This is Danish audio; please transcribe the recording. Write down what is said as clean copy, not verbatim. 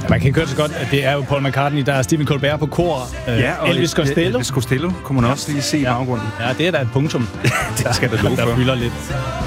Man kan godt så godt, at det er jo Paul McCartney, der er Stephen Colbert på kor. Og Elvis Costello. Elvis Costello kunne man også lige se i baggrunden. Ja, det er da et punktum. Det skal der love for. Der fylder lidt.